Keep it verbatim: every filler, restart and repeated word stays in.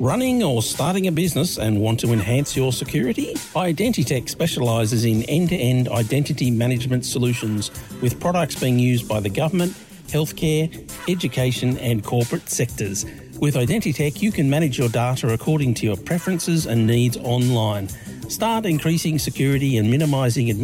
Running or starting a business and want to enhance your security? Identitech specialises in end-to-end identity management solutions with products being used by the government, healthcare, education and corporate sectors. With Identitech, you can manage your data according to your preferences and needs online. Start increasing security and minimising